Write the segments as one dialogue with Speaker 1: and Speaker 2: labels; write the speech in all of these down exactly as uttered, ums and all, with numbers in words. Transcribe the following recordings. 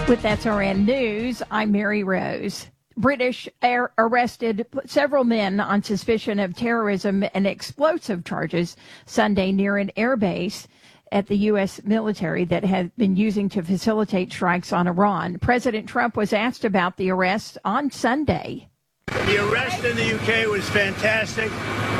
Speaker 1: With S R N News, I'm Mary Rose. British air arrested several men on suspicion of terrorism and explosive charges Sunday near an airbase at the U S military that had been using to facilitate strikes on Iran. President Trump was asked about the arrest on Sunday.
Speaker 2: The arrest in the U K was fantastic.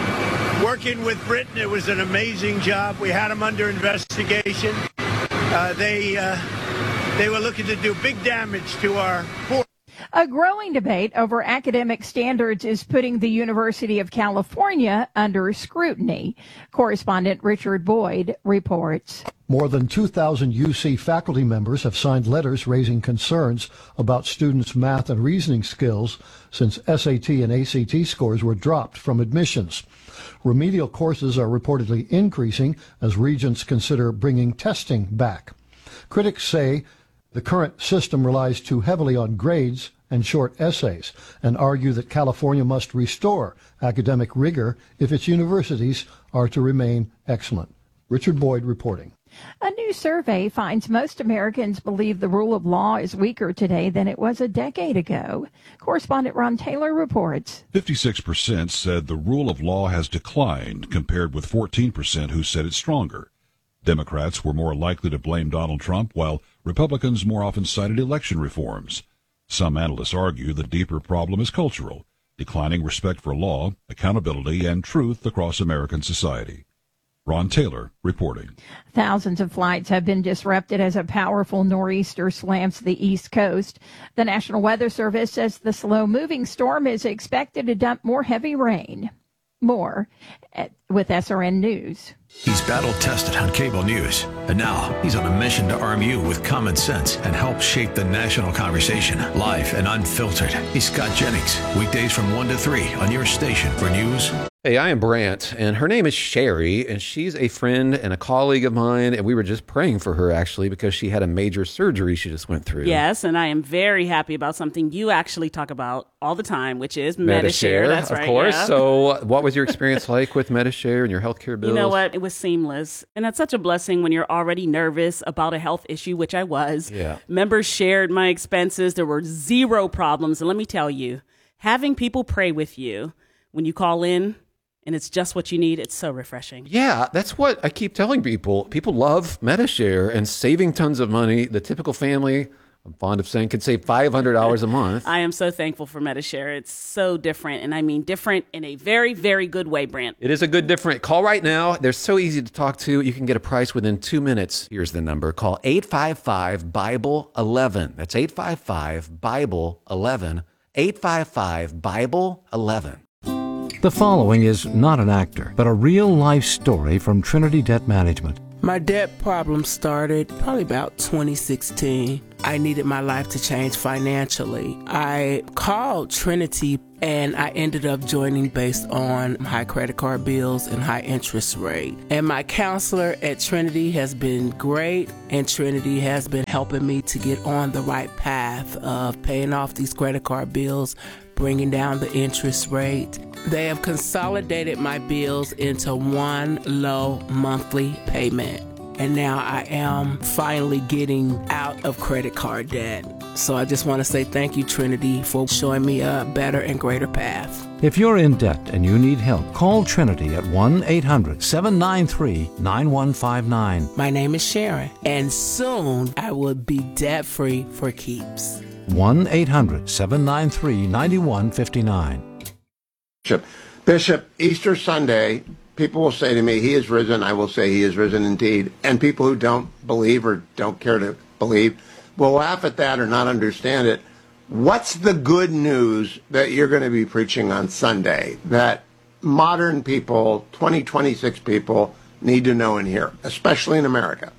Speaker 2: Working with Britain, it was an amazing job. We had them under investigation. Uh, they... Uh, They were looking to do big damage to our port.
Speaker 1: A growing debate over academic standards is putting the University of California under scrutiny. Correspondent Richard Boyd reports.
Speaker 3: More than two thousand U C faculty members have signed letters raising concerns about students' math and reasoning skills since S A T and A C T scores were dropped from admissions. Remedial courses are reportedly increasing as regents consider bringing testing back. Critics say the current system relies too heavily on grades and short essays and argue that California must restore academic rigor if its universities are to remain excellent. Richard Boyd reporting.
Speaker 1: A new survey finds most Americans believe the rule of law is weaker today than it was a decade ago. Correspondent Ron Taylor reports.
Speaker 4: fifty-six percent said the rule of law has declined, compared with fourteen percent who said it's stronger. Democrats were more likely to blame Donald Trump, while Republicans more often cited election reforms. Some analysts argue the deeper problem is cultural, declining respect for law, accountability, and truth across American society. Ron Taylor reporting.
Speaker 1: Thousands of flights have been disrupted as a powerful nor'easter slams the East Coast. The National Weather Service says the slow-moving storm is expected to dump more heavy rain. More at, with S R N News.
Speaker 5: He's battle-tested on cable news, and now he's on a mission to arm you with common sense and help shape the national conversation, live and unfiltered. He's Scott Jennings, weekdays from one to three on your station for news.
Speaker 6: Hey, I am Brant, and her name is Sherry, and she's a friend and a colleague of mine, and we were just praying for her, actually, because she had a major surgery she just went through.
Speaker 7: Yes, and I am very happy about something you actually talk about all the time, which is Medi-Share.
Speaker 6: Medi-Share,
Speaker 7: That's
Speaker 6: of
Speaker 7: right,
Speaker 6: course.
Speaker 7: yeah.
Speaker 6: So what was your experience like with Medi-Share and your healthcare bills?
Speaker 7: You know what? It was seamless, and that's such a blessing when you're already nervous about a health issue, which I was.
Speaker 6: Yeah.
Speaker 7: Members shared my expenses. There were zero problems, and let me tell you, having people pray with you when you call in, and it's just what you need, it's so refreshing.
Speaker 6: Yeah, that's what I keep telling people. People love Medi-Share and saving tons of money. The typical family, I'm fond of saying, could save five hundred dollars a month.
Speaker 7: I am so thankful for Medi-Share. It's so different, and I mean different in a very, very good way, Brant.
Speaker 6: It is a good different. Call right now. They're so easy to talk to. You can get a price within two minutes. Here's the number. Call eight five five, Bible eleven. That's eight five five, Bible eleven. eight five five, Bible eleven.
Speaker 8: The following is not an actor, but a real-life story from Trinity Debt Management.
Speaker 9: My debt problem started probably about twenty sixteen. I needed my life to change financially. I called Trinity and I ended up joining based on high credit card bills and high interest rate. And my counselor at Trinity has been great, and Trinity has been helping me to get on the right path of paying off these credit card bills, bringing down the interest rate. They have consolidated my bills into one low monthly payment. And now I am finally getting out of credit card debt. So I just want to say thank you, Trinity, for showing me a better and greater path.
Speaker 8: If you're in debt and you need help, call Trinity at one eight hundred, seven nine three, nine one five nine.
Speaker 9: My name is Sharon, and soon I will be debt-free for keeps.
Speaker 8: one eight hundred, seven nine three, nine one five nine.
Speaker 10: Bishop, Bishop, Easter Sunday, people will say to me, he is risen. I will say he is risen indeed. And people who don't believe or don't care to believe will laugh at that or not understand it. What's the good news that you're going to be preaching on Sunday that modern people, twenty twenty-six people, need to know and hear, especially in America?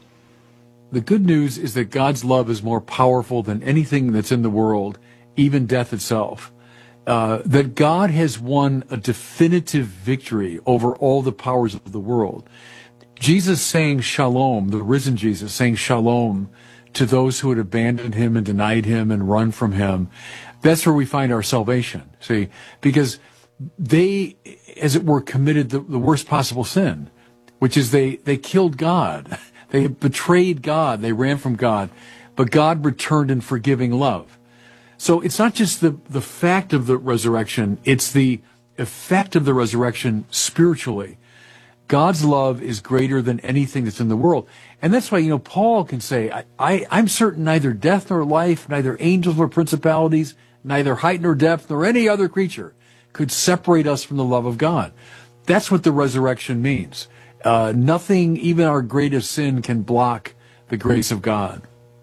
Speaker 11: The good news is that God's love is more powerful than anything that's in the world, even death itself. Uh, that God has won a definitive victory over all the powers of the world. Jesus saying shalom, the risen Jesus saying shalom to those who had abandoned him and denied him and run from him. That's where we find our salvation, see, because they, as it were, committed the, the worst possible sin, which is they, they killed God. They betrayed God. They ran from God. but God returned in forgiving love. So it's not just the, the fact of the resurrection, it's the effect of the resurrection spiritually. God's love is greater than anything that's in the world. And that's why, you know, Paul can say, I, I, I'm certain neither death nor life, neither angels nor principalities, neither height nor depth, nor any other creature could separate us from the love of God. That's what the resurrection means. Uh, nothing, even our greatest sin, can block the grace of God.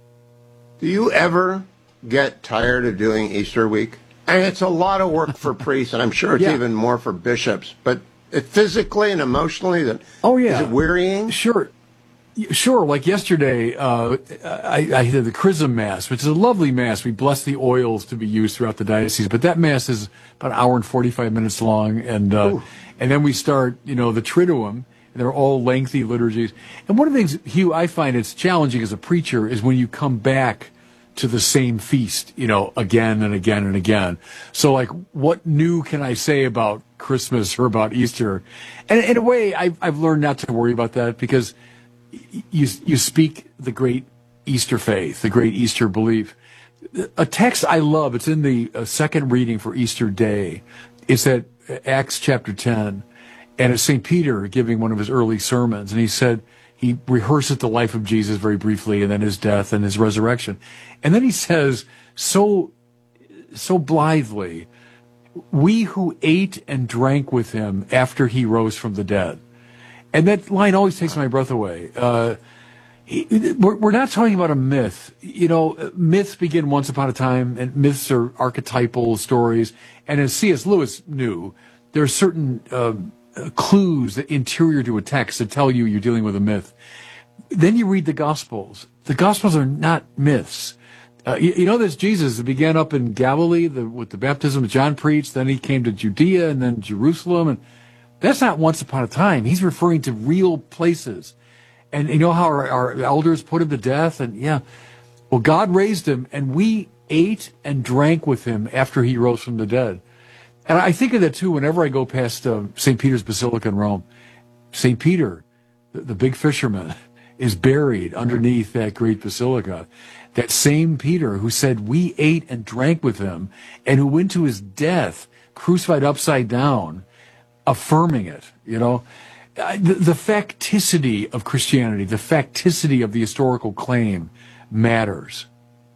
Speaker 10: Do you ever get tired of doing Easter week? And it's a lot of work for priests, and I'm sure it's yeah. even more for bishops. But it physically and emotionally, that
Speaker 11: oh yeah,
Speaker 10: is it wearying?
Speaker 11: Sure, sure. Like yesterday, uh, I, I did the Chrism Mass, which is a lovely Mass. We bless the oils to be used throughout the diocese. But that Mass is about an hour and forty-five minutes long, and uh, and then we start, you know, the Triduum. They're all lengthy liturgies. And one of the things, Hugh, I find it's challenging as a preacher is when you come back to the same feast, you know, again and again and again. So, like, what new can I say about Christmas or about Easter? And in a way, I've, I've learned not to worry about that because you you speak the great Easter faith, the great Easter belief. A text I love, it's in the uh, second reading for Easter Day. It's at Acts chapter ten. And it's Saint Peter giving one of his early sermons. And he said, he rehearses the life of Jesus very briefly and then his death and his resurrection. And then he says, so, so blithely, we who ate and drank with him after he rose from the dead. And that line always takes my breath away. Uh, he, we're, we're not talking about a myth. You know, myths begin once upon a time, and myths are archetypal stories. And as C S Lewis knew, there are certain uh, clues interior to a text that tell you you're dealing with a myth. Then you read the Gospels. The Gospels are not myths. Uh, you, you know, there's Jesus that began up in Galilee the, with the baptism John preached. Then he came to Judea and then Jerusalem. And that's not once upon a time. He's referring to real places. And you know how our, our elders put him to death? And yeah, well, God raised him, and we ate and drank with him after he rose from the dead. And I think of that, too, whenever I go past uh, Saint Peter's Basilica in Rome. Saint Peter, the, the big fisherman, is buried underneath that great basilica. That same Peter who said, we ate and drank with him, and who went to his death, crucified upside down, affirming it, you know. Uh, the, the facticity of Christianity, the facticity of the historical claim matters.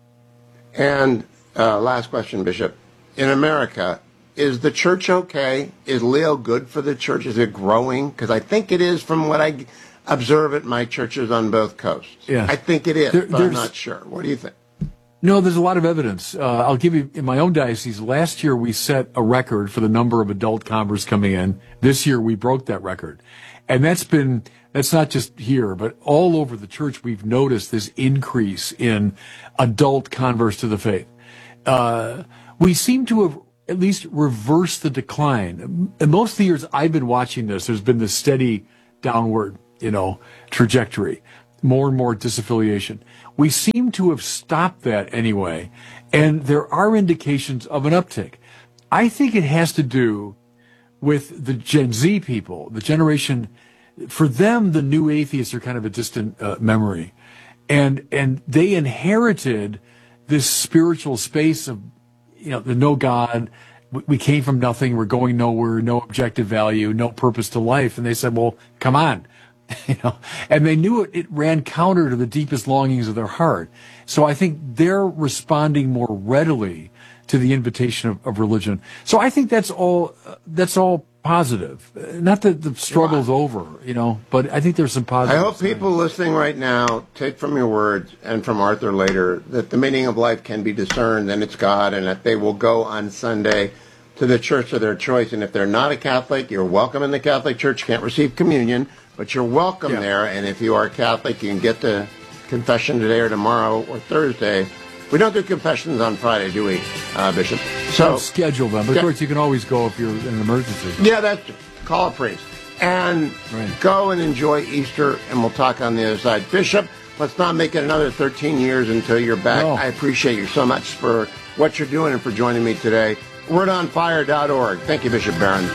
Speaker 10: And uh, last question, Bishop. In America, is the church okay? Is Leo good for the church? Is it growing? Because I think it is from what I observe at my churches on both coasts.
Speaker 11: Yeah.
Speaker 10: I think it is,
Speaker 11: there,
Speaker 10: but I'm not sure. What do you think?
Speaker 11: No, there's a lot of evidence. Uh, I'll give you, in my own diocese, last year we set a record for the number of adult converts coming in. This year we broke that record. And that's been, that's not just here, but all over the church we've noticed this increase in adult converts to the faith. Uh, we seem to have at least reverse the decline. And most of the years I've been watching this, there's been this steady downward, you know, trajectory, more and more disaffiliation. We seem to have stopped that anyway, and there are indications of an uptick. I think it has to do with the Gen Z people, the generation. For them, the new atheists are kind of a distant uh, memory, and and they inherited this spiritual space of, you know, the no God, we came from nothing, we're going nowhere, no objective value, no purpose to life. And they said, well, come on, you know, and they knew it, it ran counter to the deepest longings of their heart. So I think they're responding more readily to the invitation of, of religion. So I think that's all, uh, that's all positive. Not that the struggle's wow. over, you know, but I think there's some positive.
Speaker 10: I hope people listening right now take from your words and from Arthur later that the meaning of life can be discerned and it's God, and that they will go on Sunday to the church of their choice. And if they're not a Catholic, you're welcome in the Catholic Church. You can't receive communion, but you're welcome yeah. there. And if you are Catholic, you can get to confession today or tomorrow or Thursday. We don't do confessions on Friday, do we, uh, Bishop?
Speaker 11: So don't schedule them. But of course, you can always go if you're in an emergency.
Speaker 10: Yeah, that's call a priest and
Speaker 11: right.
Speaker 10: go and enjoy Easter, and we'll talk on the other side. Bishop, let's not make it another thirteen years until you're back.
Speaker 11: No.
Speaker 10: I appreciate you so much for what you're doing and for joining me today. word on fire dot org. Thank you, Bishop Barron.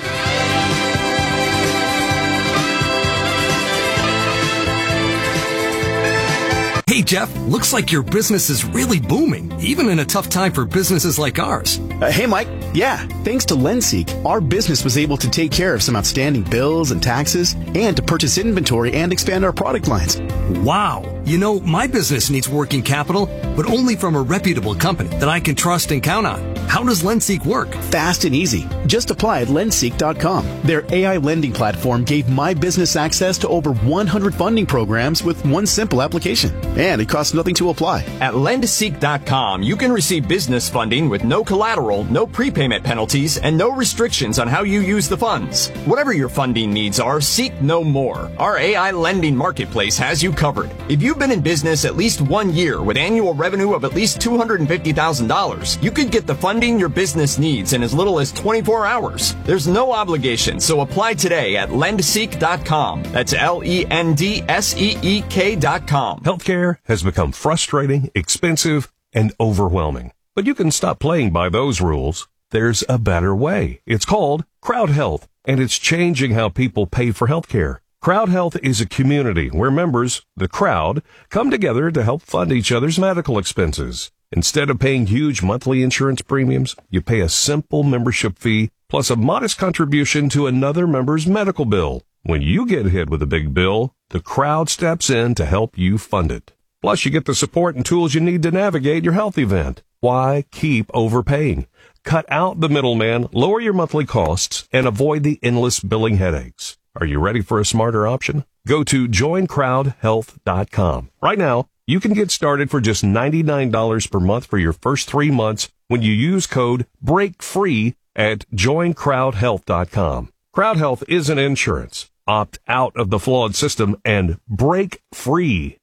Speaker 12: Hey, Jeff, looks like your business is really booming, even in a tough time for businesses like ours.
Speaker 13: Uh, hey, Mike. Yeah, thanks to LendSeek, our business was able to take care of some outstanding bills and taxes and to purchase inventory and expand our product lines.
Speaker 12: Wow. You know, my business needs working capital, but only from a reputable company that I can trust and count on. How does LendSeek work?
Speaker 13: Fast and easy. Just apply at lendseek dot com. Their A I lending platform gave my business access to over one hundred funding programs with one simple application. And it costs nothing to apply.
Speaker 14: At lendseek dot com, you can receive business funding with no collateral, no prepayment penalties, and no restrictions on how you use the funds. Whatever your funding needs are, seek no more. Our A I lending marketplace has you covered. If you've been in business at least one year with annual revenue of at least two hundred fifty thousand dollars, you could get the funding your business needs in as little as twenty-four hours. There's no obligation, so apply today at lendseek dot com. That's L E N D S E E K dot com.
Speaker 15: Healthcare has become frustrating, expensive, and overwhelming. But you can stop playing by those rules. There's a better way. It's called Crowd Health, and it's changing how people pay for healthcare. Crowd Health is a community where members, the crowd, come together to help fund each other's medical expenses. Instead of paying huge monthly insurance premiums, you pay a simple membership fee plus a modest contribution to another member's medical bill. When you get hit with a big bill, the crowd steps in to help you fund it. Plus, you get the support and tools you need to navigate your health event. Why keep overpaying? Cut out the middleman, lower your monthly costs, and avoid the endless billing headaches. Are you ready for a smarter option? Go to join crowd health dot com. Right now, you can get started for just ninety-nine dollars per month for your first three months when you use code BREAKFREE at join crowd health dot com. Crowd Health isn't insurance. Opt out of the flawed system and break free.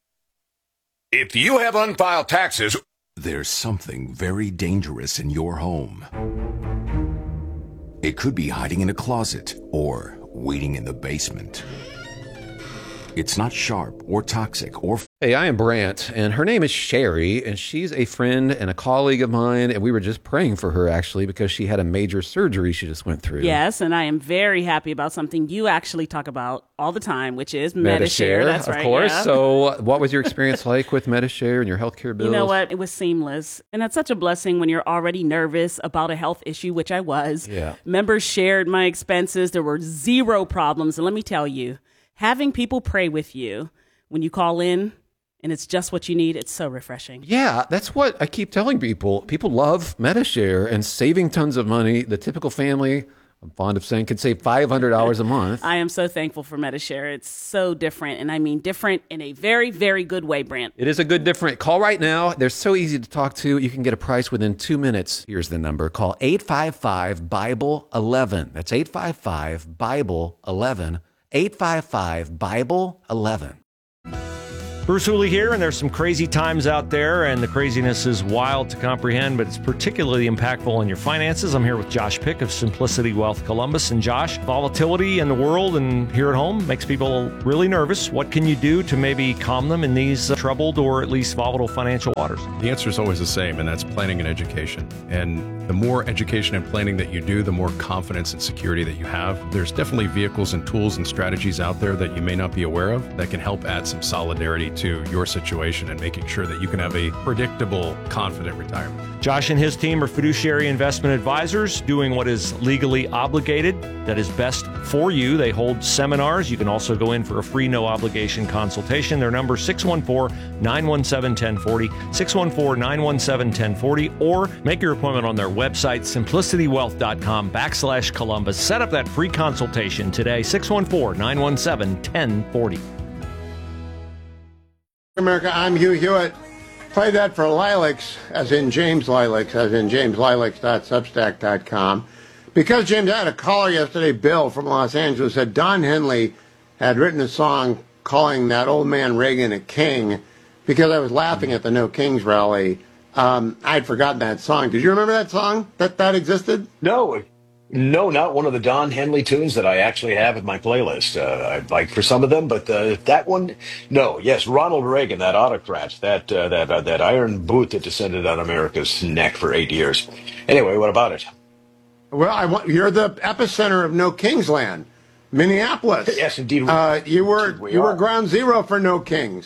Speaker 16: If you have unfiled taxes, there's something very dangerous in your home. It could be hiding in a closet or waiting in the basement. It's not sharp or toxic or...
Speaker 6: Hey, I am Brant, and her name is Sherry, and she's a friend and a colleague of mine, and we were just praying for her, actually, because she had a major surgery she just went through.
Speaker 7: Yes, and I am very happy about something you actually talk about all the time, which is Medi-Share.
Speaker 6: Medi-Share,
Speaker 7: That's
Speaker 6: of
Speaker 7: right,
Speaker 6: course.
Speaker 7: yeah.
Speaker 6: So what was your experience like with Medi-Share and your healthcare bills?
Speaker 7: You know what? It was seamless. And that's such a blessing when you're already nervous about a health issue, which I was.
Speaker 6: Yeah.
Speaker 7: Members shared my expenses. There were zero problems. And let me tell you, having people pray with you when you call in and it's just what you need, it's so refreshing.
Speaker 6: Yeah, that's what I keep telling people. People love Medi-Share and saving tons of money. The typical family, I'm fond of saying, could save five hundred dollars a month.
Speaker 7: I am so thankful for Medi-Share. It's so different, and I mean different in a very, very good way, Brant.
Speaker 6: It is a good different. Call right now. They're so easy to talk to. You can get a price within two minutes. Here's the number. Call eight five five, Bible eleven. That's eight five five, Bible eleven. eight five five, Bible eleven.
Speaker 17: Bruce Hooley here, and there's some crazy times out there, and the craziness is wild to comprehend, but it's particularly impactful on your finances. I'm here with Josh Pick of Simplicity Wealth Columbus. And Josh, volatility in the world and here at home makes people really nervous. What can you do to maybe calm them in these uh, troubled or at least volatile financial waters?
Speaker 18: The answer is always the same, and that's planning and education. And the more education and planning that you do, the more confidence and security that you have. There's definitely vehicles and tools and strategies out there that you may not be aware of that can help add some solidarity to your situation and making sure that you can have a predictable, confident retirement.
Speaker 17: Josh and his team are fiduciary investment advisors doing what is legally obligated, that is best for you. They hold seminars. You can also go in for a free, no obligation consultation. Their number is six one four, nine one seven, one zero four zero, six one four, nine one seven, one zero four zero, or make your appointment on their website, simplicity wealth dot com backslash Columbus. Set up that free consultation today, six one four, nine one seven, one zero four zero.
Speaker 10: America, I'm Hugh Hewitt. Play that for Lilacs, as in James Lilacs, as in james lilacs dot substack dot com. Because, James, I had a caller yesterday, Bill from Los Angeles, said Don Henley had written a song calling that old man Reagan a king because I was laughing at the No Kings rally. Um, I'd forgotten that song. Did you remember that song, that that existed?
Speaker 19: No, no, not one of the Don Henley tunes that I actually have in my playlist. Uh, I'd like for some of them, but uh, that one, no. Yes, Ronald Reagan, that autocrat, that uh, that uh, that iron boot that descended on America's neck for eight years. Anyway, what about it?
Speaker 10: Well, I want, you're the epicenter of No Kings land, Minneapolis.
Speaker 19: Yes, indeed. We,
Speaker 10: uh, you were
Speaker 19: we
Speaker 10: you
Speaker 19: are.
Speaker 10: were ground zero for No Kings.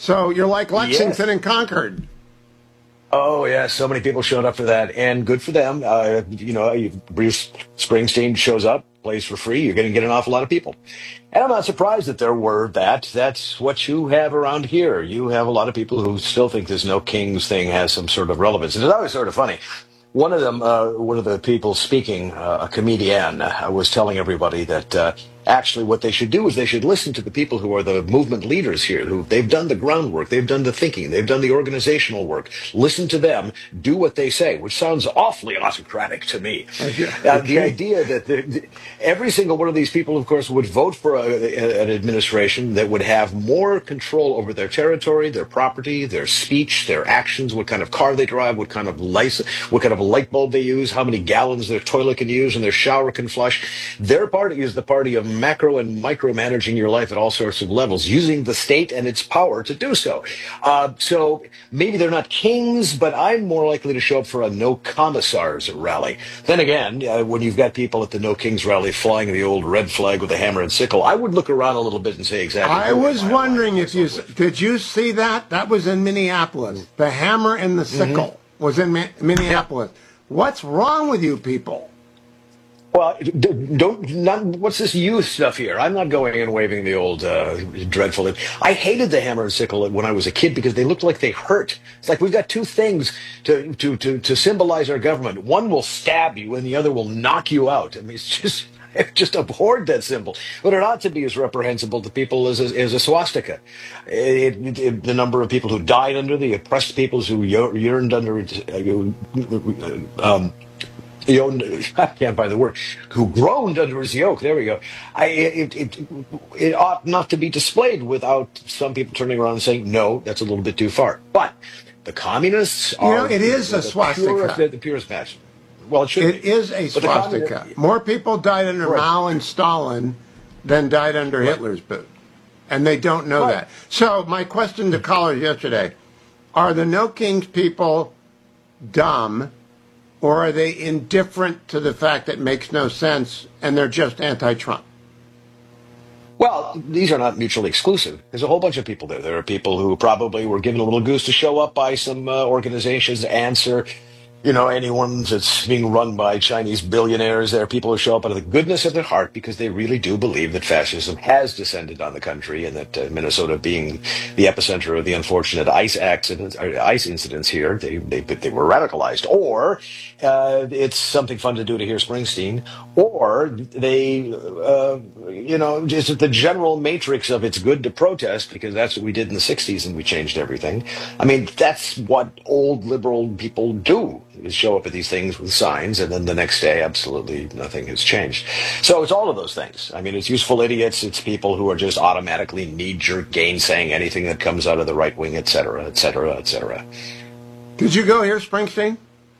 Speaker 10: So you're like Lexington
Speaker 19: Yes.
Speaker 10: and Concord.
Speaker 19: Oh, yeah, so many people showed up for that, and good for them. Uh, you know, you- Bruce Springsteen shows up, plays for free, you're going to get an awful lot of people. And I'm not surprised that there were that. That's what you have around here. You have a lot of people who still think this No Kings thing has some sort of relevance. And it's always sort of funny. One of them, uh, one of the people speaking, uh, a comedian, uh, was telling everybody that uh, actually what they should do is they should listen to the people who are the movement leaders here, who they've done the groundwork, they've done the thinking, they've done the organizational work. Listen to them, do what they say, which sounds awfully autocratic to me. Uh, the idea that the, the, every single one of these people, of course, would vote for a, a, an administration that would have more control over their territory, their property, their speech, their actions, what kind of car they drive, what kind of license, what kind of a light bulb they use, how many gallons their toilet can use and their shower can flush. Their party is the party of macro and micromanaging your life at all sorts of levels, using the state and its power to do so. Uh, so maybe they're not kings, but I'm more likely to show up for a No Commissars rally. Then again, uh, when you've got people at the No Kings rally flying the old red flag with a hammer and sickle, I would look around a little bit and say exactly.
Speaker 10: I was wondering if you did you see that? That was in Minneapolis. The hammer and the sickle
Speaker 19: Mm-hmm.
Speaker 10: was in Mi- Minneapolis. What's wrong with you people?
Speaker 19: Well, d- don't. Not, what's this youth stuff here? I'm not going and waving the old uh, dreadful. I hated the hammer and sickle when I was a kid because they looked like they hurt. It's like we've got two things to to to, to symbolize our government. One will stab you, and the other will knock you out. I mean, it's just. I've just abhorred that symbol. But it ought to be as reprehensible to people as a, as a swastika. It, it, it, the number of people who died under the oppressed peoples who yearned under it. Uh, um, I can't find the word. Who groaned under his yoke. There we go. I, it, it, it ought not to be displayed without some people turning around and saying, no, that's a little bit too far. But the communists are...
Speaker 10: You know, it is
Speaker 19: the,
Speaker 10: a
Speaker 19: the
Speaker 10: swastika.
Speaker 19: Purest, the, the purest match. Well, it should
Speaker 10: It
Speaker 19: be.
Speaker 10: is a
Speaker 19: But the
Speaker 10: swastika.
Speaker 19: communi-
Speaker 10: More people died under
Speaker 19: Right.
Speaker 10: Mao and Stalin than died under
Speaker 19: Right.
Speaker 10: Hitler's boot. And they don't know
Speaker 19: Right.
Speaker 10: that. So my question to callers yesterday, are the No Kings people dumb, or are they indifferent to the fact that it makes no sense and they're just anti-Trump?
Speaker 19: Well, these are not mutually exclusive. There's a whole bunch of people there. There are people who probably were given a little goose to show up by some uh, organizations to answer, you know, anyone that's being run by Chinese billionaires. There are people who show up out of the goodness of their heart because they really do believe that fascism has descended on the country and that uh, Minnesota being the epicenter of the unfortunate ICE accidents, or ICE incidents here, they, they, they were radicalized. Or uh, it's something fun to do to hear Springsteen, or they, uh, you know, just the general matrix of it's good to protest because that's what we did in the sixties and we changed everything. I mean, that's what old liberal people do, is show up at these things with signs and then the next day absolutely nothing has changed. So it's all of those things. I mean, it's useful idiots, it's people who are just automatically knee-jerk gainsaying anything that comes out of the right wing, et cetera, et cetera, et cetera.
Speaker 10: Did you go hear Springsteen?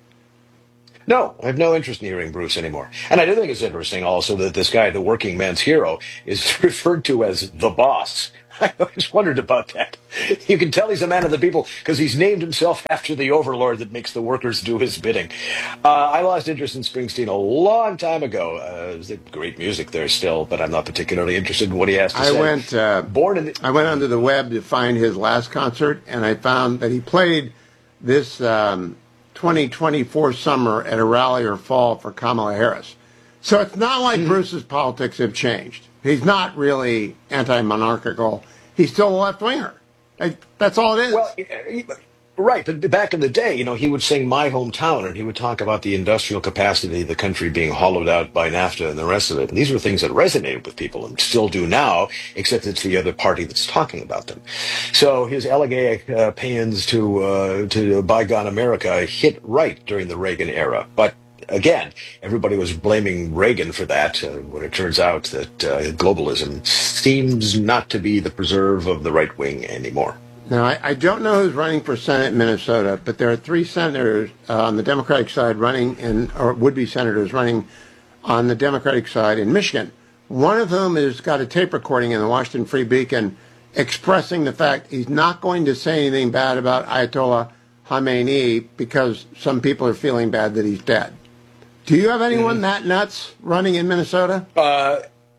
Speaker 19: No, I have no interest in hearing Bruce anymore. And I do think it's interesting also that this guy, the working man's hero, is referred to as the boss. I always wondered about that. You can tell he's a man of the people because he's named himself after the overlord that makes the workers do his bidding. Uh, I lost interest in Springsteen a long time ago. Uh, there's great music there still, but I'm not particularly interested in what he has to
Speaker 10: I
Speaker 19: say.
Speaker 10: went. Uh,
Speaker 19: Born in the-
Speaker 10: I went onto the web to find his last concert, and I found that he played this um, twenty twenty-four summer at a rally or fall for Kamala Harris. So it's not like Bruce's politics have changed. He's not really anti-monarchical. He's still a left-winger. That's all it is.
Speaker 19: Well, he- right, but back in the day, you know, he would sing My Hometown, and he would talk about the industrial capacity of the country being hollowed out by NAFTA and the rest of it. And these were things that resonated with people and still do now, except it's the other party that's talking about them. So his elegiac uh, paeans to, uh, to bygone America hit right during the Reagan era. But again, everybody was blaming Reagan for that, uh, when it turns out that uh, globalism seems not to be the preserve of the right wing anymore.
Speaker 10: Now, I, I don't know who's running for Senate in Minnesota, but there are three senators uh, on the Democratic side running in, or would-be senators running on the Democratic side in Michigan. One of whom has got a tape recording in the Washington Free Beacon expressing the fact he's not going to say anything bad about Ayatollah Khamenei because some people are feeling bad that he's dead. Do you have anyone that nuts running in Minnesota?
Speaker 19: Uh,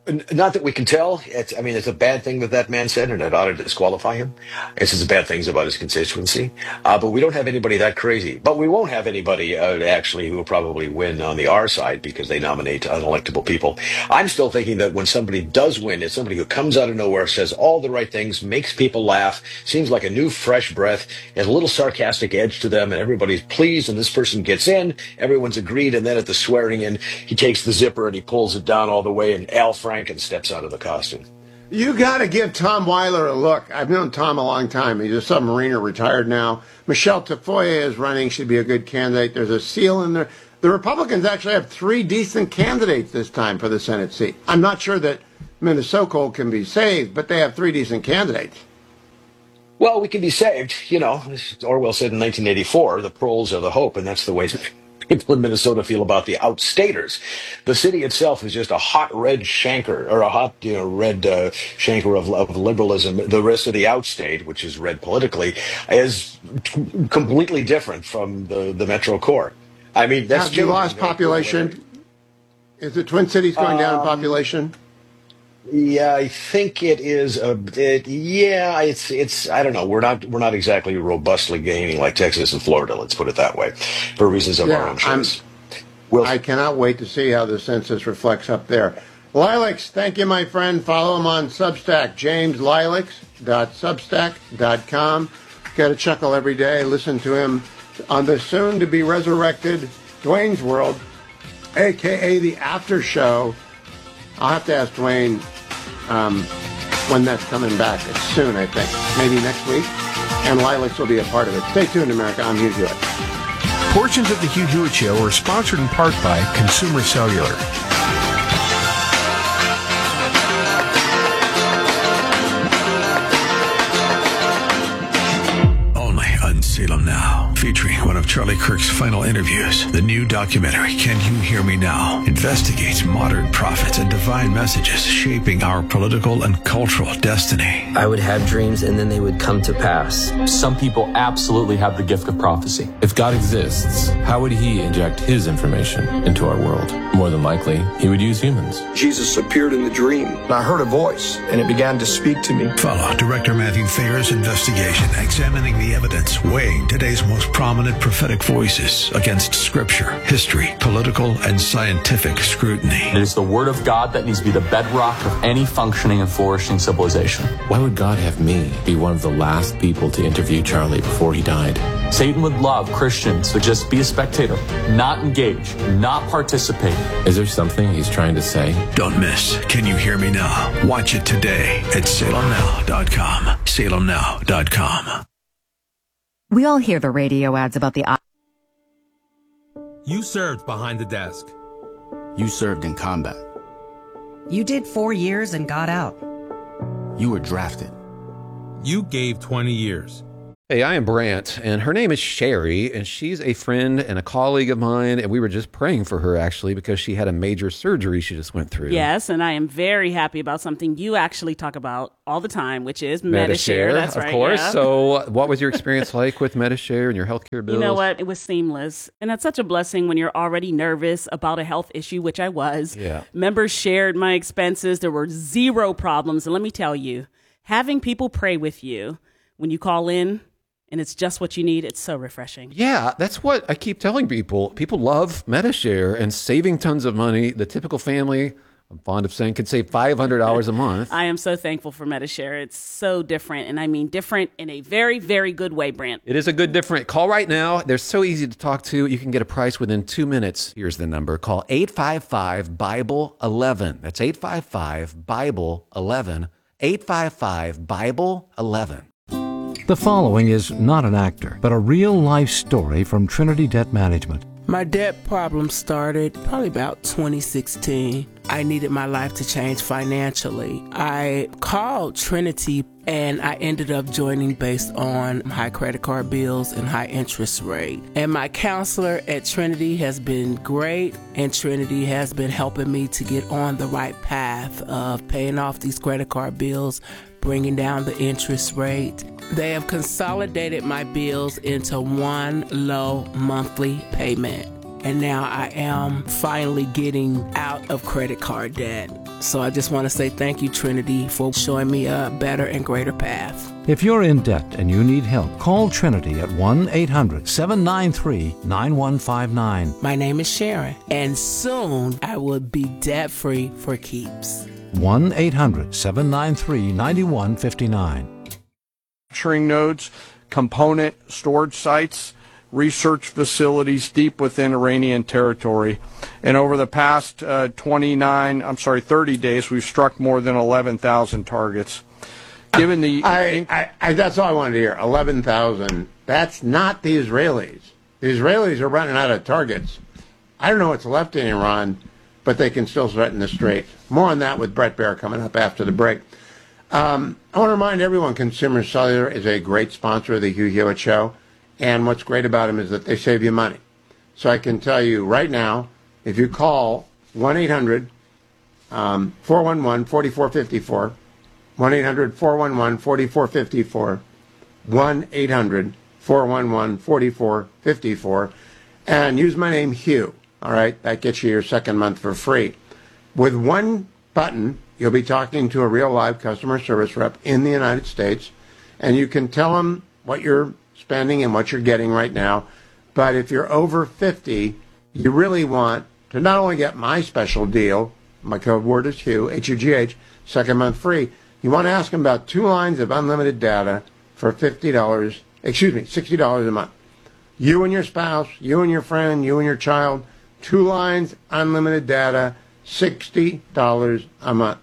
Speaker 19: N- Not that we can tell. It's, I mean, it's a bad thing that that man said, and it ought to disqualify him. It says bad things about his constituency. Uh, but we don't have anybody that crazy. But we won't have anybody uh, actually who will probably win on the R side because they nominate unelectable people. I'm still thinking that when somebody does win, it's somebody who comes out of nowhere, says all the right things, makes people laugh, seems like a new fresh breath, has a little sarcastic edge to them, and everybody's pleased, and this person gets in, everyone's agreed, and then at the swearing in, he takes the zipper and he pulls it down all the way, and Al Franken steps out of the costume.
Speaker 10: You got to give Tom Weiler a look. I've known Tom a long time. He's a submariner, retired now. Michelle Tafoya is running. She'd be a good candidate. There's a seal in there. The Republicans actually have three decent candidates this time for the Senate seat. I'm not sure that Minnesota can be saved, but they have three decent candidates.
Speaker 19: Well, we can be saved. You know, as Orwell said in nineteen eighty-four, the proles are the hope, and that's the way people in Minnesota feel about the outstaters. The city itself is just a hot red shanker, or a hot, you know, red uh, shanker of, of liberalism. The rest of the outstate, which is red politically, is t- completely different from the, the metro core. I mean, that's
Speaker 10: Have you lost population? Is the Twin Cities going um, down in population?
Speaker 19: Yeah, I think it is a bit. Yeah, it's it's. I don't know. We're not we're not exactly robustly gaining like Texas and Florida. Let's put it that way, for reasons of
Speaker 10: yeah,
Speaker 19: our own choice.
Speaker 10: We'll, I cannot wait to see how the census reflects up there. Lilacs, thank you, my friend. Follow him on Substack, james lilacs dot substack dot com. Get a chuckle every day. Listen to him on the soon-to-be resurrected Dwayne's World, a k a the After Show. I'll have to ask Dwayne um, when that's coming back. It's soon, I think. Maybe next week. And Lilacs will be a part of it. Stay tuned, America. I'm Hugh Hewitt.
Speaker 20: Portions of the Hugh Hewitt Show are sponsored in part by Consumer Cellular.
Speaker 5: Salem Now, featuring one of Charlie Kirk's final interviews. The new documentary, Can You Hear Me Now?, investigates modern prophets and divine messages shaping our political and cultural destiny.
Speaker 21: I would have dreams and then they would come to pass.
Speaker 22: Some people absolutely have the gift of prophecy. If God exists, how would he inject his information into our world? More than likely, he would use humans.
Speaker 23: Jesus appeared in the dream, and I heard a voice, and it began to speak to me.
Speaker 5: Follow Director Matthew Thayer's investigation, examining the evidence, weighing today's most prominent prophetic voices against scripture, history, political, and scientific scrutiny.
Speaker 22: It is the word of God that needs to be the bedrock of any functioning and flourishing civilization.
Speaker 23: Why would God have me be one of the last people to interview Charlie before he died?
Speaker 22: Satan would love Christians to just be a spectator, not engage, not participate.
Speaker 23: Is there something he's trying to say?
Speaker 5: Don't miss Can You Hear Me Now? Watch it today at salem now dot com. salem now dot com.
Speaker 24: We all hear the radio ads about the...
Speaker 25: You served behind the desk.
Speaker 26: You served in combat.
Speaker 27: You did four years and got out.
Speaker 26: You were drafted.
Speaker 25: You gave twenty years.
Speaker 6: Hey, I am Brant, and her name is Sherry, and she's a friend and a colleague of mine, and we were just praying for her, actually, because she had a major surgery she just went through.
Speaker 7: Yes, and I am very happy about something you actually talk about all the time, which is Medi-Share.
Speaker 6: Medi-Share,
Speaker 7: That's
Speaker 6: of
Speaker 7: right,
Speaker 6: course.
Speaker 7: yeah.
Speaker 6: So what was your experience like with Medi-Share and your healthcare bills?
Speaker 7: You know what? It was seamless, and that's such a blessing when you're already nervous about a health issue, which I was.
Speaker 6: Yeah.
Speaker 7: Members shared my expenses. There were zero problems, and let me tell you, having people pray with you when you call in, and it's just what you need, it's so refreshing.
Speaker 6: Yeah, that's what I keep telling people. People love Medi-Share and saving tons of money. The typical family, I'm fond of saying, can save five hundred dollars a month.
Speaker 7: I am so thankful for Medi-Share. It's so different, and I mean different in a very, very good way, Brant.
Speaker 6: It is a good different. Call right now. They're so easy to talk to. You can get a price within two minutes. Here's the number. Call eight five five, Bible eleven. That's eight five five, Bible eleven. eight five five, Bible eleven.
Speaker 8: The following is not an actor, but a real-life story from Trinity Debt Management.
Speaker 9: My debt problem started probably about twenty sixteen. I needed my life to change financially. I called Trinity and I ended up joining based on high credit card bills and high interest rate. And my counselor at Trinity has been great, and Trinity has been helping me to get on the right path of paying off these credit card bills, bringing down the interest rate. They have consolidated my bills into one low monthly payment. And now I am finally getting out of credit card debt. So I just want to say thank you, Trinity, for showing me a better and greater path.
Speaker 8: If you're in debt and you need help, call Trinity at one eight hundred seven nine three nine one five nine.
Speaker 9: My name is Sharon, and soon I will be debt-free for keeps.
Speaker 8: one eight hundred seven nine three nine one five nine.
Speaker 1: Manufacturing nodes, component storage sites, research facilities deep within Iranian territory. And over the past uh, twenty-nine, I'm sorry, thirty days, we've struck more than eleven thousand targets. Given the...
Speaker 10: I, I, I, that's all I wanted to hear, eleven thousand. That's not the Israelis. The Israelis are running out of targets. I don't know what's left in Iran, but they can still threaten the Strait. More on that with Brett Baer coming up after the break. Um, I want to remind everyone, Consumer Cellular is a great sponsor of the Hugh Hewitt Show, and what's great about them is that they save you money. So I can tell you right now, if you call one eight hundred four one one four four five four, one eight hundred four one one four four five four, one eight hundred four one one four four five four, and use my name, Hugh. All right, that gets you your second month for free. With one button, you'll be talking to a real live customer service rep in the United States, and you can tell them what you're spending and what you're getting right now. But if you're over fifty, you really want to not only get my special deal, my code word is Hugh, H U G H, second month free, you want to ask them about two lines of unlimited data for fifty dollars, excuse me, sixty dollars a month. You and your spouse, you and your friend, you and your child, two lines, unlimited data, sixty dollars a month.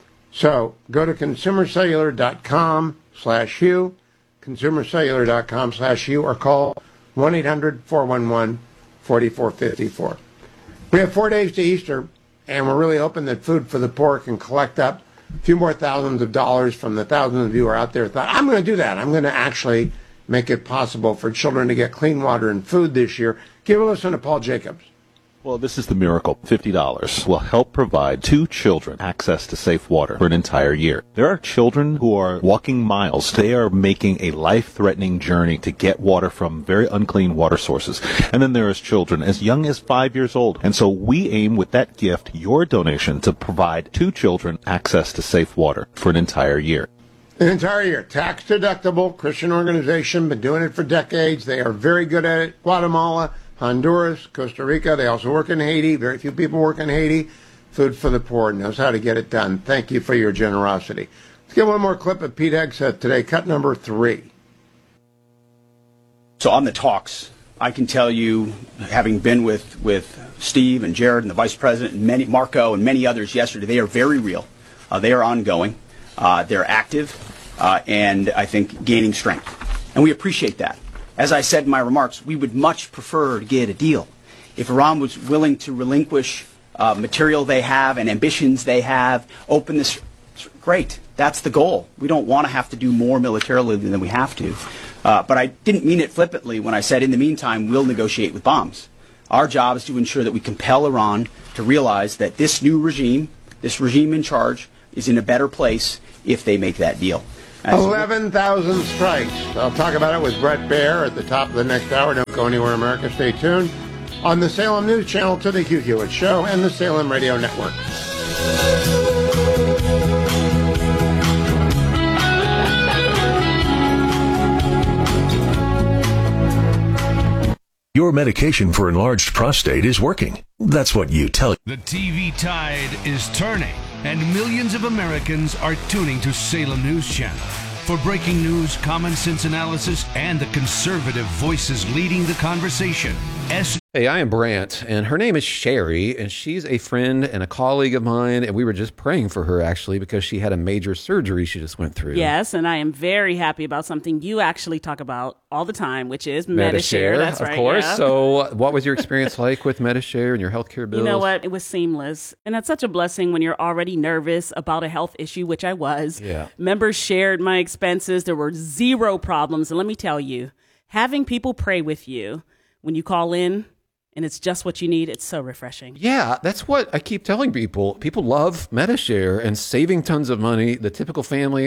Speaker 10: So go to consumercellular.com slash Hugh, consumercellular.com slash Hugh, or call one eight hundred four one one four four five four. We have four days to Easter, and we're really hoping that Food for the Poor can collect up a few more thousands of dollars from the thousands of you who are out there who thought, I'm going to do that. I'm going to actually make it possible for children to get clean water and food this year. Give a listen to Paul Jacobs.
Speaker 2: Well, this is the miracle. fifty dollars will help provide two children access to safe water for an entire year. There are children who are walking miles. They are making a life-threatening journey to get water from very unclean water sources. And then there is children as young as five years old. And so we aim with that gift, your donation, to provide two children access to safe water for an entire year.
Speaker 10: An entire year. Tax deductible, Christian organization, been doing it for decades. They are very good at it. Guatemala, Honduras, Costa Rica. They also work in Haiti. Very few people work in Haiti. Food for the Poor knows how to get it done. Thank you for your generosity. Let's get one more clip of Pete Hegseth today, cut number three.
Speaker 3: So on the talks, I can tell you, having been with, with Steve and Jared and the Vice President and many, Marco and many others yesterday, they are very real. Uh, they are ongoing. Uh, they're active, uh, and I think gaining strength. And we appreciate that. As I said in my remarks, we would much prefer to get a deal. If Iran was willing to relinquish uh, material they have and ambitions they have, open this, great. That's the goal. We don't want to have to do more militarily than we have to. Uh, but I didn't mean it flippantly when I said, in the meantime, we'll negotiate with bombs. Our job is to ensure that we compel Iran to realize that this new regime, this regime in charge, is in a better place if they make that deal.
Speaker 10: eleven thousand strikes. I'll talk about it with Brett Baer at the top of the next hour. Don't go anywhere, America. Stay tuned on the Salem News Channel to the Hugh Hewitt Show and the Salem Radio Network.
Speaker 5: Your medication for enlarged prostate is working. That's what you tell.
Speaker 4: The T V tide is turning, and millions of Americans are tuning to Salem News Channel for breaking news, common sense analysis, and the conservative voices leading the conversation. S-
Speaker 6: Hey, I am Brant, and her name is Sherry, and she's a friend and a colleague of mine, and we were just praying for her, actually, because she had a major surgery she just went through.
Speaker 7: Yes, and I am very happy about something you actually talk about all the time, which is Medi-Share.
Speaker 6: Medi-Share,
Speaker 7: That's
Speaker 6: of
Speaker 7: right,
Speaker 6: course.
Speaker 7: yeah.
Speaker 6: So what was your experience like with Medi-Share and your healthcare bills?
Speaker 7: You know what? It was seamless. And that's such a blessing when you're already nervous about a health issue, which I was.
Speaker 6: Yeah.
Speaker 7: Members shared my expenses. There were zero problems. And let me tell you, having people pray with you when you call in, and it's just what you need, it's so refreshing.
Speaker 6: Yeah, that's what I keep telling people. People love Medi-Share and saving tons of money. The typical family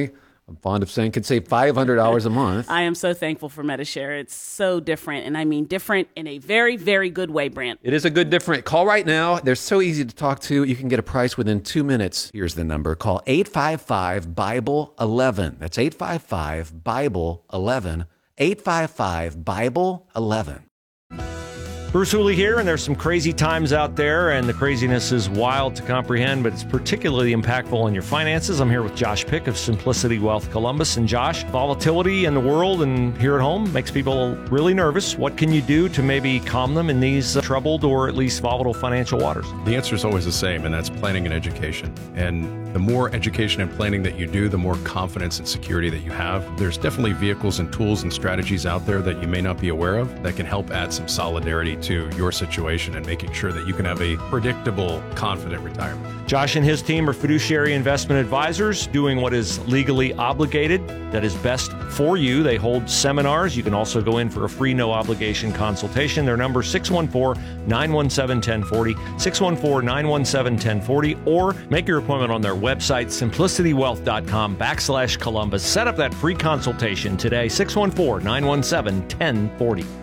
Speaker 6: I'm fond of saying can save five hundred dollars a month.
Speaker 7: I am so thankful for Medi-Share. It's so different, and I mean different in a very, very good way, Brant.
Speaker 6: It is a good different. Call right now. They're so easy to talk to. You can get a price within two minutes. Here's the number. Call eight five five, Bible eleven. That's eight five five, Bible eleven. eight five five, Bible eleven.
Speaker 17: Bruce Hooley here, and there's some crazy times out there, and the craziness is wild to comprehend, but it's particularly impactful on your finances. I'm here with Josh Pick of Simplicity Wealth Columbus. And Josh, volatility in the world and here at home makes people really nervous. What can you do to maybe calm them in these uh, troubled or at least volatile financial waters?
Speaker 11: The answer is always the same, and that's planning and education. And the more education and planning that you do, the more confidence and security that you have. There's definitely vehicles and tools and strategies out there that you may not be aware of that can help add some solidarity to your situation and making sure that you can have a predictable, confident retirement.
Speaker 17: Josh and his team are fiduciary investment advisors doing what is legally obligated, that is best for you. They hold seminars. You can also go in for a free no-obligation consultation. Their number is six one four, nine one seven, one zero four zero, six one four, nine one seven, one zero four zero, or make your appointment on their website, simplicitywealth.com backslash Columbus. Set up that free consultation today, six one four, nine one seven, one zero four zero.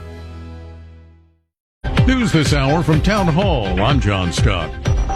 Speaker 12: News this hour from Town Hall. I'm John Scott.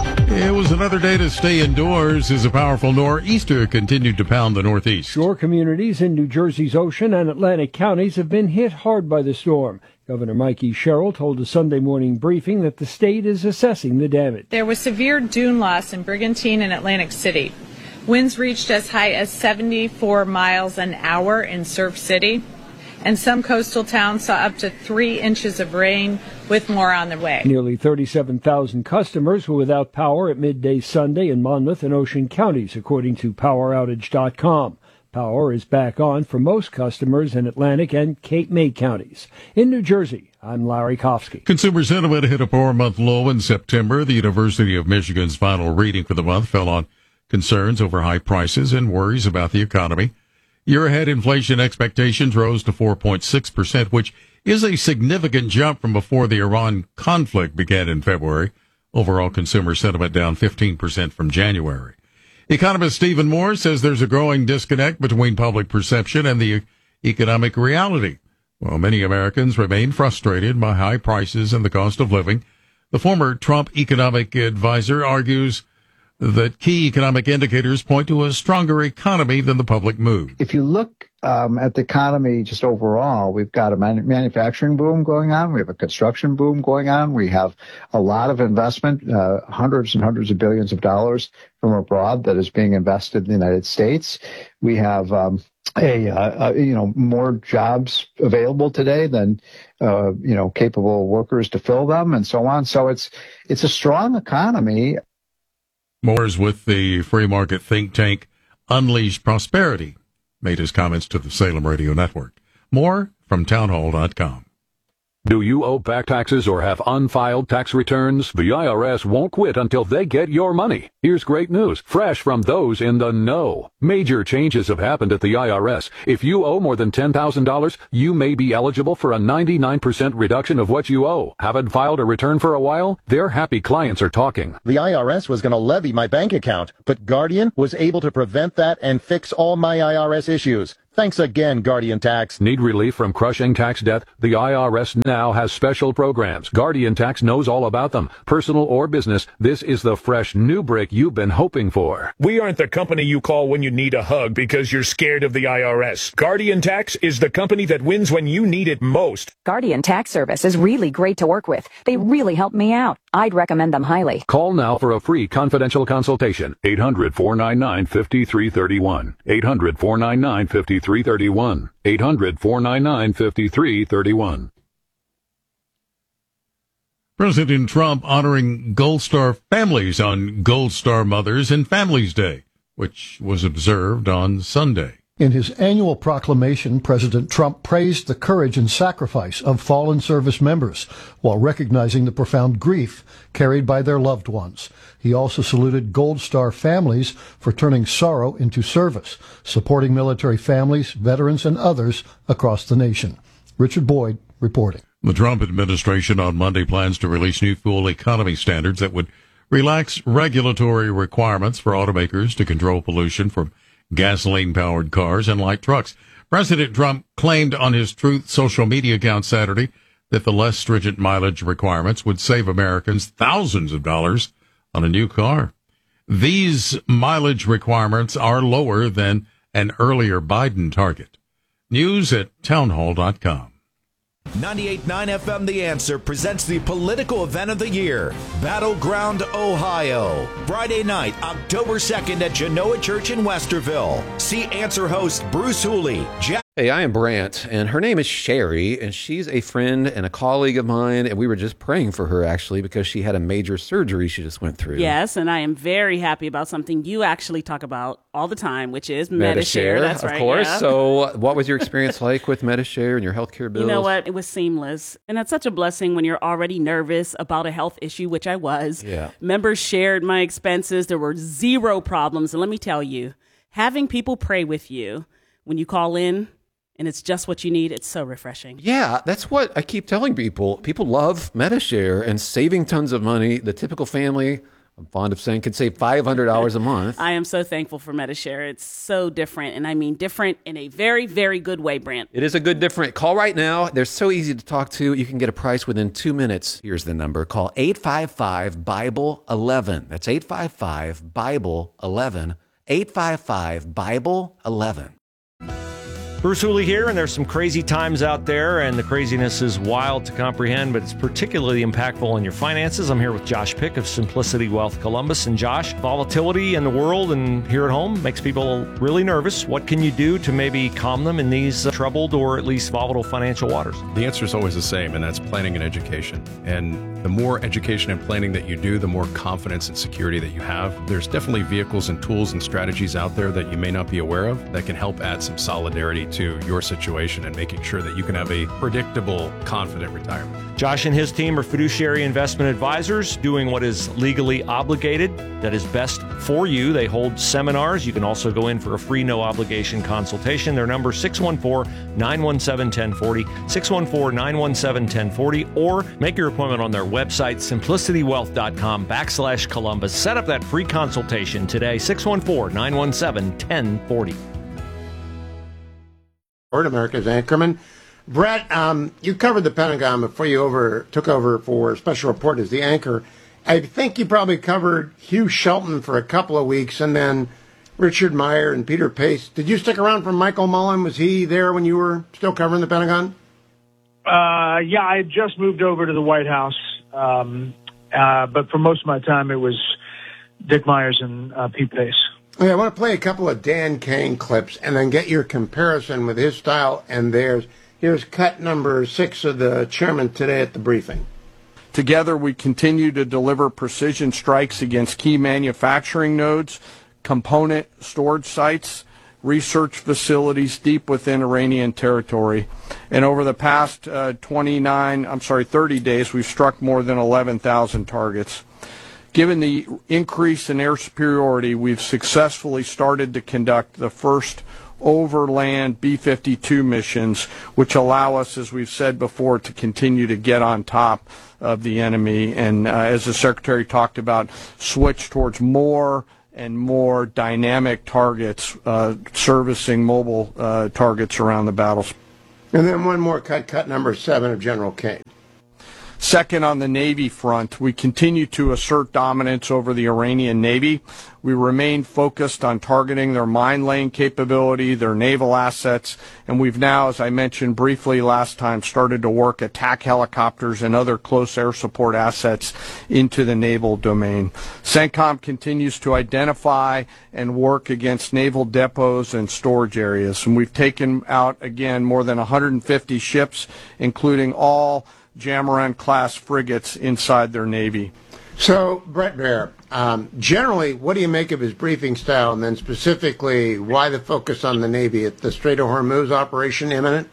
Speaker 12: It was another day to stay indoors as a powerful nor'easter continued to pound the Northeast.
Speaker 13: Shore communities in New Jersey's Ocean and Atlantic counties have been hit hard by the storm. Governor Mikey Sherrill told a Sunday morning briefing that the state is assessing the damage.
Speaker 14: There was severe dune loss in Brigantine and Atlantic City. Winds reached as high as seventy-four miles an hour in Surf City. And some coastal towns saw up to three inches of rain, with more on the way.
Speaker 13: Nearly thirty-seven thousand customers were without power at midday Sunday in Monmouth and Ocean counties, according to power outage dot com. Power is back on for most customers in Atlantic and Cape May counties. In New Jersey, I'm Larry Kofsky.
Speaker 12: Consumer sentiment hit a four-month low in September. The University of Michigan's final reading for the month fell on concerns over high prices and worries about the economy. Year-ahead inflation expectations rose to four point six percent, which is a significant jump from before the Iran conflict began in February. Overall consumer sentiment down fifteen percent from January. Economist Stephen Moore says there's a growing disconnect between public perception and the economic reality. While many Americans remain frustrated by high prices and the cost of living, the former Trump economic advisor argues that key economic indicators point to a stronger economy than the public mood.
Speaker 15: If you look um, at the economy just overall, we've got a man- manufacturing boom going on. We have a construction boom going on. We have a lot of investment, uh, hundreds and hundreds of billions of dollars from abroad that is being invested in the United States. We have um, a, uh, a you know more jobs available today than uh, you know capable workers to fill them, and so on. So it's it's a strong economy.
Speaker 12: Moore's with the free market think tank Unleash Prosperity made his comments to the Salem Radio Network. More from townhall dot com.
Speaker 16: Do you owe back taxes or have unfiled tax returns? The I R S won't quit until they get your money. Here's great news, fresh from those in the know. Major changes have happened at the I R S. If you owe more than ten thousand dollars, you may be eligible for a ninety-nine percent reduction of what you owe. Haven't filed a return for a while? Their happy clients are talking.
Speaker 18: The I R S was going to levy my bank account, but Guardian was able to prevent that and fix all my I R S issues. Thanks again, Guardian Tax.
Speaker 16: Need relief from crushing tax debt? The I R S now has special programs. Guardian Tax knows all about them. Personal or business, this is the fresh new break you've been hoping for.
Speaker 28: We aren't the company you call when you need a hug because you're scared of the I R S. Guardian Tax is the company that wins when you need it most.
Speaker 29: Guardian Tax Service is really great to work with. They really helped me out. I'd recommend them highly.
Speaker 16: Call now for a free confidential consultation. eight hundred, four nine nine, five three three one. eight hundred, four nine nine, five three three one. eight hundred, four nine nine, five three three one.
Speaker 12: President Trump honoring Gold Star families on Gold Star Mothers and Families Day, which was observed on Sunday.
Speaker 30: In his annual proclamation, President Trump praised the courage and sacrifice of fallen service members while recognizing the profound grief carried by their loved ones. He also saluted Gold Star families for turning sorrow into service, supporting military families, veterans, and others across the nation. Richard Boyd reporting.
Speaker 12: The Trump administration on Monday plans to release new fuel economy standards that would relax regulatory requirements for automakers to control pollution from gasoline-powered cars, and light trucks. President Trump claimed on his Truth social media account Saturday that the less stringent mileage requirements would save Americans thousands of dollars on a new car. These mileage requirements are lower than an earlier Biden target. News at townhall dot com.
Speaker 9: ninety-eight point nine F M The Answer presents the political event of the year, Battleground, Ohio. Friday night, October second at Genoa Church in Westerville. See Answer host Bruce Hooley. Jack-
Speaker 6: Hey, I am Brant, and her name is Sherry, and she's a friend and a colleague of mine, and we were just praying for her, actually, because she had a major surgery she just went through.
Speaker 7: Yes, and I am very happy about something you actually talk about all the time, which is Medi-Share. That's
Speaker 6: of
Speaker 7: right,
Speaker 6: course.
Speaker 7: yeah.
Speaker 6: So what was your experience like with Medi-Share and your healthcare bills?
Speaker 7: You know what? It was seamless. And that's such a blessing when you're already nervous about a health issue, which I was.
Speaker 6: Yeah.
Speaker 7: Members shared my expenses. There were zero problems. And let me tell you, having people pray with you when you call in, and it's just what you need, it's so refreshing.
Speaker 6: Yeah, that's what I keep telling people. People love Medi-Share and saving tons of money. The typical family, I'm fond of saying, could save five hundred dollars a month.
Speaker 7: I am so thankful for Medi-Share. It's so different, and I mean different in a very, very good way, Brant.
Speaker 6: It is a good different. Call right now. They're so easy to talk to. You can get a price within two minutes. Here's the number. Call eight five five, Bible eleven. That's eight five five, Bible eleven. eight five five, Bible eleven.
Speaker 17: Bruce Hooley here, and there's some crazy times out there, and the craziness is wild to comprehend, but it's particularly impactful in your finances. I'm here with Josh Pick of Simplicity Wealth Columbus. And Josh, volatility in the world and here at home makes people really nervous. What can you do to maybe calm them in these uh, troubled or at least volatile financial waters?
Speaker 11: The answer is always the same, and that's planning and education. And the more education and planning that you do, the more confidence and security that you have. There's definitely vehicles and tools and strategies out there that you may not be aware of that can help add some solidarity to your situation and making sure that you can have a predictable, confident retirement.
Speaker 17: Josh and his team are fiduciary investment advisors doing what is legally obligated, that is best for you. They hold seminars. You can also go in for a free, no obligation consultation. Their number is six one four, nine one seven, one oh four oh, six one four, nine one seven, one oh four oh, or make your appointment on their website, simplicity wealth dot com backslash Columbus. Set up that free consultation today, six one four, nine one seven, one oh four oh.
Speaker 10: America's Anchorman. Brett, um, you covered the Pentagon before you over took over for Special Report as the anchor. I think you probably covered Hugh Shelton for a couple of weeks, and then Richard Meyer and Peter Pace. Did you stick around for Michael Mullen? Was he there when you were still covering the Pentagon?
Speaker 19: Uh, yeah, I had just moved over to the White House, um, uh, but for most of my time it was Dick Myers and uh, Pete Pace.
Speaker 10: Okay, I want to play a couple of Dan Kane clips and then get your comparison with his style and theirs. Here's cut number six of the chairman today at the briefing.
Speaker 1: Together, we continue to deliver precision strikes against key manufacturing nodes, component storage sites, research facilities deep within Iranian territory. And over the past uh, twenty-nine, I'm sorry, thirty days, we've struck more than eleven thousand targets. Given the increase in air superiority, we've successfully started to conduct the first overland B fifty-two missions, which allow us, as we've said before, to continue to get on top of the enemy. And uh, as the Secretary talked about, switch towards more and more dynamic targets, uh, servicing mobile uh, targets around the battles.
Speaker 10: And then one more cut, cut number seven of General Kane.
Speaker 1: Second, on the Navy front, we continue to assert dominance over the Iranian Navy. We remain focused on targeting their mine-laying capability, their naval assets, and we've now, as I mentioned briefly last time, started to work attack helicopters and other close air support assets into the naval domain. CENTCOM continues to identify and work against naval depots and storage areas, and we've taken out, again, more than one hundred fifty ships, including all Jamaran-class frigates inside their Navy.
Speaker 10: So, Brett Baier, um, generally, what do you make of his briefing style, and then specifically, why the focus on the Navy? At the Strait of Hormuz operation imminent?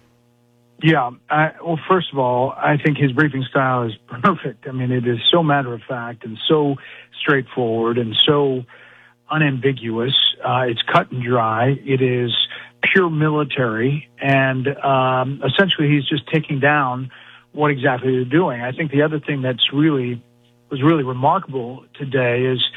Speaker 19: Yeah. I, well, first of all, I think his briefing style is perfect. I mean, it is so matter-of-fact and so straightforward and so unambiguous. Uh, it's cut and dry. It is pure military, and um, essentially he's just taking down what exactly they're doing. I think the other thing that's really was really remarkable today is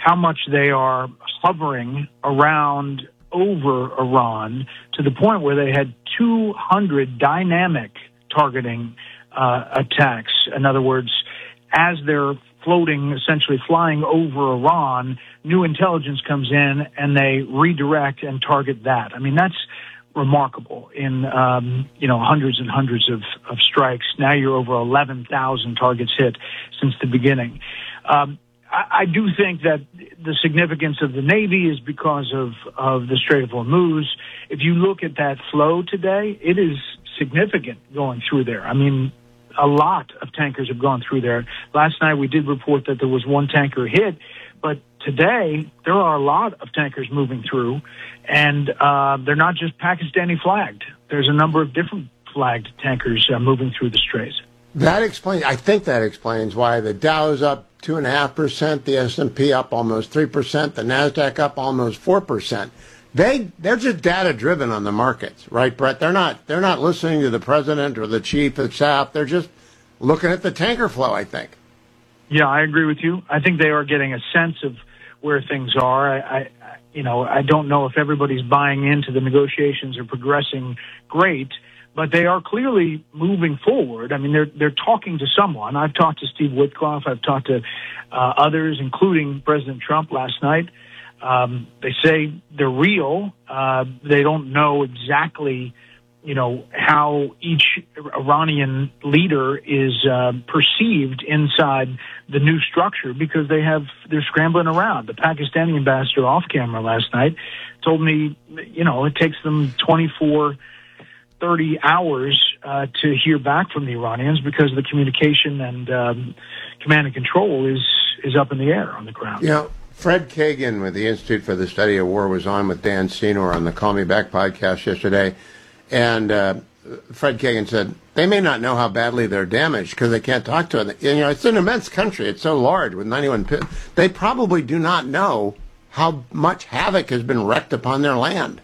Speaker 19: how much they are hovering around over Iran to the point where they had two hundred dynamic targeting uh, attacks. In other words, as they're floating, essentially flying over Iran, new intelligence comes in and they redirect and target that. I mean, that's remarkable. In, um, you know, hundreds and hundreds of, of strikes. Now you're over eleven thousand targets hit since the beginning. Um, I, I do think that the significance of the Navy is because of, of the Strait of Hormuz. If you look at that flow today, it is significant going through there. I mean, a lot of tankers have gone through there. Last night we did report that there was one tanker hit, but today there are a lot of tankers moving through, and uh, they're not just Pakistani flagged. There's a number of different flagged tankers uh, moving through the Straits.
Speaker 10: That explains, I think that explains why the Dow is up two and a half percent, the S and P up almost three percent, the Nasdaq up almost four percent. They they're just data driven on the markets, right, Brett? They're not they're not listening to the president or the chief of staff. They're just looking at the tanker flow, I think.
Speaker 19: Yeah, I agree with you. I think they are getting a sense of where things are. I, I you know, I don't know if everybody's buying into the negotiations are progressing great, but they are clearly moving forward. I mean, they're they're talking to someone. I've talked to Steve Witkoff. I've talked to uh, others, including President Trump last night. Um, they say they're real. Uh, they don't know exactly, you know, how each Iranian leader is uh, perceived inside the new structure because they have they're scrambling around. The Pakistani ambassador off camera last night told me, you know, it takes them twenty-four, thirty hours uh, to hear back from the Iranians because the communication and um, command and control is is up in the air on the ground.
Speaker 10: You know, Fred Kagan with the Institute for the Study of War was on with Dan Senor on the Call Me Back podcast yesterday, and uh, Fred Kagan said they may not know how badly they're damaged because they can't talk to it. You know, it's an immense country. It's so large with ninety-one pit. They probably do not know how much havoc has been wreaked upon their land.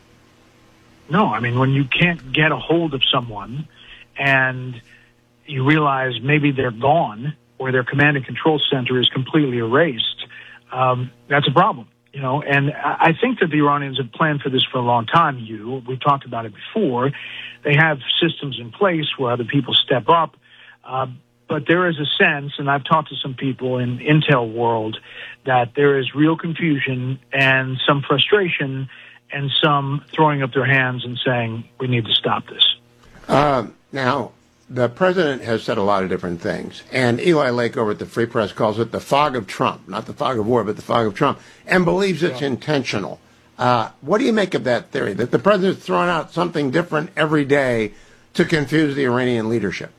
Speaker 19: No, I mean, when you can't get a hold of someone and you realize maybe they're gone or their command and control center is completely erased, um, that's a problem, you know. And I think that the Iranians have planned for this for a long time, you. We've talked about it before. They have systems in place where other people step up. Uh, but there is a sense, and I've talked to some people in intel world, that there is real confusion and some frustration and some throwing up their hands and saying, we need to stop this.
Speaker 10: Uh, now, the president has said a lot of different things, and Eli Lake over at the Free Press calls it the fog of Trump, not the fog of war, but the fog of Trump, and believes it's yeah. intentional. Uh, what do you make of that theory, that the president's throwing out something different every day to confuse the Iranian leadership?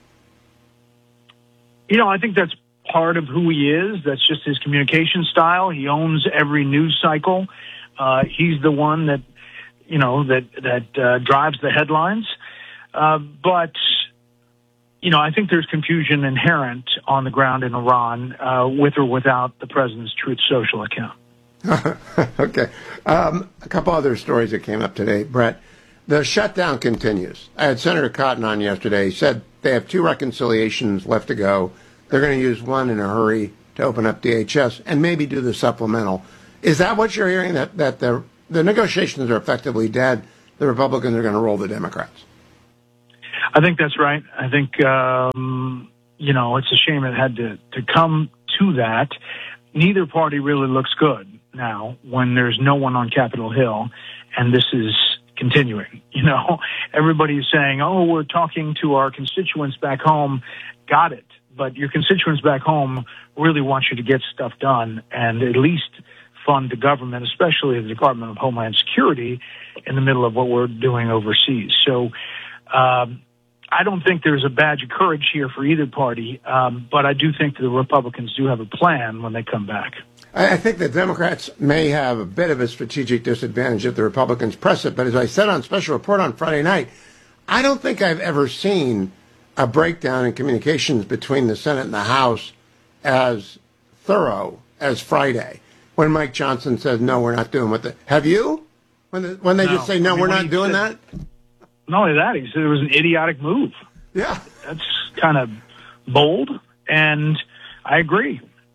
Speaker 19: You know, I think that's part of who he is. That's just his communication style. He owns every news cycle. Uh, he's the one that, you know, that, that uh, drives the headlines. Uh, but, you know, I think there's confusion inherent on the ground in Iran uh, with or without the president's Truth Social account.
Speaker 10: Okay. Um, a couple other stories that came up today, Brett. The shutdown continues. I had Senator Cotton on yesterday. He said they have two reconciliations left to go. They're going to use one in a hurry to open up D H S and maybe do the supplemental. Is that what you're hearing, that, that the, the negotiations are effectively dead? The Republicans are going to roll the Democrats?
Speaker 19: I think that's right. I think, um, you know, it's a shame it had to, to come to that. Neither party really looks good now when there's no one on Capitol Hill, and this is continuing. You know, everybody's saying, oh, we're talking to our constituents back home. Got it. But your constituents back home really want you to get stuff done and at least fund the government, especially the Department of Homeland Security, in the middle of what we're doing overseas. So um, I don't think there's a badge of courage here for either party, um, but I do think the Republicans do have a plan when they come back.
Speaker 10: I think the Democrats may have a bit of a strategic disadvantage if the Republicans press it, but as I said on Special Report on Friday night, I don't think I've ever seen a breakdown in communications between the Senate and the House as thorough as Friday, when Mike Johnson says, no, we're not doing what the... Have you? When, the, when they
Speaker 19: no.
Speaker 10: just say, no,
Speaker 19: I mean,
Speaker 10: we're not doing
Speaker 19: said,
Speaker 10: that?
Speaker 19: Not only that, he said it was an idiotic move.
Speaker 10: Yeah.
Speaker 19: That's kind of bold, and I agree.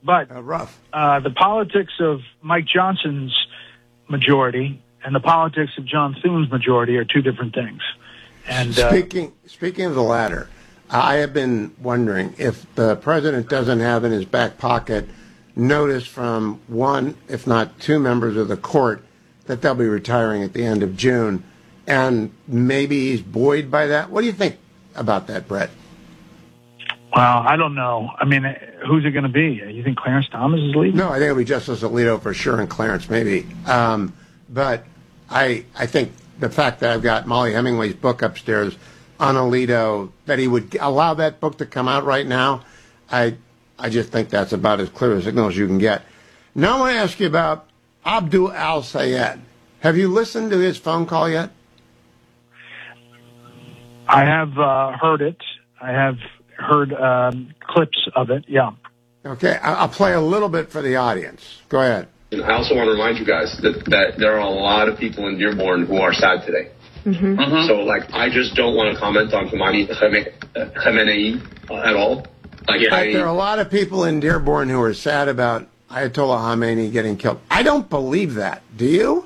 Speaker 19: But
Speaker 10: uh, rough.
Speaker 19: Uh, the politics of Mike Johnson's majority and the politics of John Thune's majority are two different things. And uh,
Speaker 10: speaking speaking of the latter, I have been wondering if the president doesn't have in his back pocket notice from one, if not two members of the court that they'll be retiring at the end of June, and maybe he's buoyed by that. What do you think about that, Brett?
Speaker 19: Well, I don't know. I mean, who's it going to be? You think Clarence Thomas is leaving?
Speaker 10: No, I think it'll be Justice Alito for sure, and Clarence maybe. Um, but I I think the fact that I've got Molly Hemingway's book upstairs on Alito, that he would allow that book to come out right now, I I just think that's about as clear a signal as you can get. Now I want to ask you about Abdul al-Sayed. Have you listened to his phone call yet?
Speaker 19: I have uh, heard it. I have heard um, clips of it, yeah.
Speaker 10: Okay, I'll play a little bit for the audience. Go ahead.
Speaker 2: I also want to remind you guys that, that there are a lot of people in Dearborn who are sad today.
Speaker 8: Mm-hmm.
Speaker 2: Mm-hmm. So, like, I just don't want to comment on Khamenei, Khamenei at all. Like,
Speaker 10: But
Speaker 2: I,
Speaker 10: there are a lot of people in Dearborn who are sad about Ayatollah Khamenei getting killed. I don't believe that. Do you?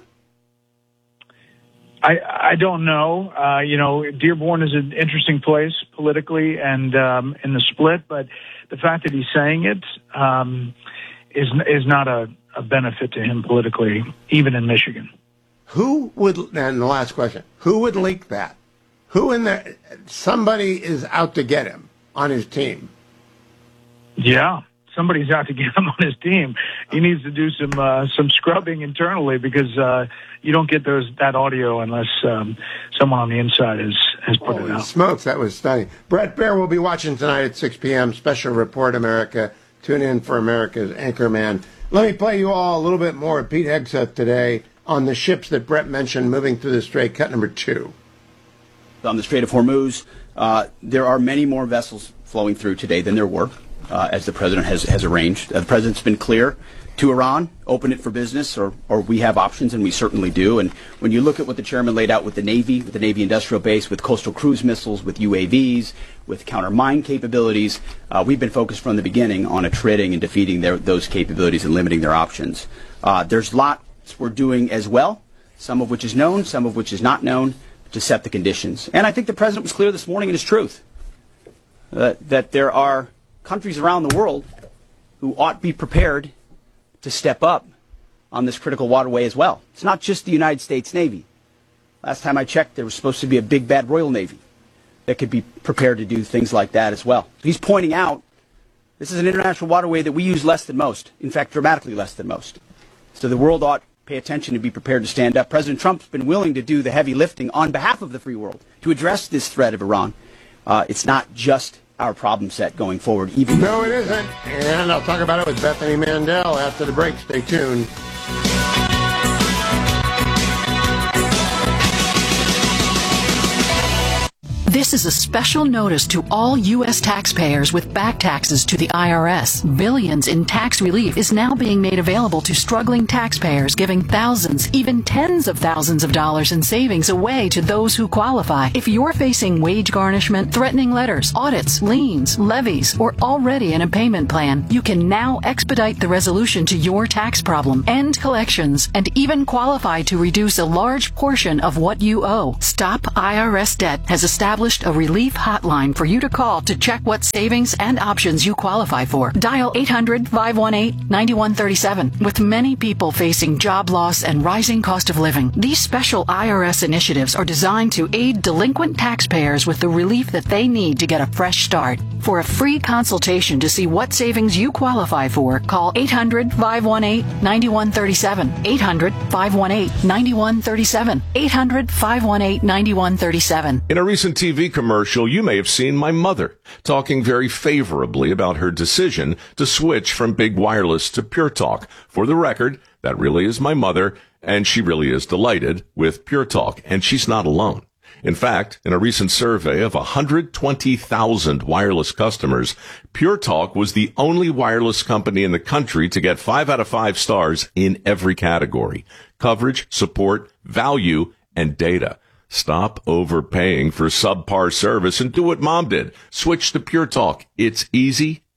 Speaker 19: I, I don't know. Uh, you know, Dearborn is an interesting place politically and um, in the split, but the fact that he's saying it um, is is not a, a benefit to him politically, even in Michigan.
Speaker 10: Who would, and the last question, who would leak that? Who in there, somebody is out to get him on his team.
Speaker 19: Yeah, somebody's out to get him on his team. He needs to do some uh, some scrubbing internally because uh, you don't get those that audio unless um, someone on the inside has, has put
Speaker 10: Holy
Speaker 19: it out.
Speaker 10: smokes, that was stunning. Brett Baer will be watching tonight at six p.m. Special Report America. Tune in for America's Anchorman. Let me play you all a little bit more of Pete Hegseth today on the ships that Brett mentioned moving through the Strait, cut number two.
Speaker 3: On the Strait of Hormuz, uh, there are many more vessels flowing through today than there were, uh, as the president has, has arranged. Uh, the president's been clear to Iran, open it for business, or, or we have options, and we certainly do. And when you look at what the chairman laid out with the Navy, with the Navy industrial base, with coastal cruise missiles, with U A Vs, with counter-mine capabilities, uh, we've been focused from the beginning on attriting and defeating their, those capabilities and limiting their options. Uh, there's lots we're doing as well, some of which is known, some of which is not known, to set the conditions. And I think the president was clear this morning in his truth uh, that there are countries around the world who ought to be prepared to step up on this critical waterway as well. It's not just the United States Navy. Last time I checked, there was supposed to be a big bad Royal Navy that could be prepared to do things like that as well. He's pointing out this is an international waterway that we use less than most, in fact, dramatically less than most. So the world ought to pay attention and be prepared to stand up. President Trump's been willing to do the heavy lifting on behalf of the free world to address this threat of Iran. Uh, it's not just our problem set going forward. Even
Speaker 10: No, it isn't. And I'll talk about it with Bethany Mandel after the break. Stay tuned.
Speaker 20: This is a special notice to all U S taxpayers with back taxes to the I R S. Billions in tax relief is now being made available to struggling taxpayers, giving thousands, even tens of thousands of dollars in savings away to those who qualify. If you're facing wage garnishment, threatening letters, audits, liens, levies, or already in a payment plan, you can now expedite the resolution to your tax problem, end collections, and even qualify to reduce a large portion of what you owe. Stop I R S Debt has established a relief hotline for you to call to check what savings and options you qualify for. Dial eight hundred, five one eight, nine one three seven. With many people facing job loss and rising cost of living, these special I R S initiatives are designed to aid delinquent taxpayers with the relief that they need to get a fresh start. For a free consultation to see what savings you qualify for, call eight hundred, five one eight, nine one three seven. eight hundred, five one eight, nine one three seven. eight hundred, five one eight, nine one three seven.
Speaker 21: In a recent T V commercial, you may have seen my mother talking very favorably about her decision to switch from big wireless to Pure Talk. For the record, that really is my mother, and she really is delighted with Pure Talk, and she's not alone. In fact, in a recent survey of one hundred twenty thousand wireless customers, Pure Talk was the only wireless company in the country to get five out of five stars in every category: coverage, support, value, and data. Stop overpaying for subpar service and do what Mom did. Switch to Pure Talk. It's easy,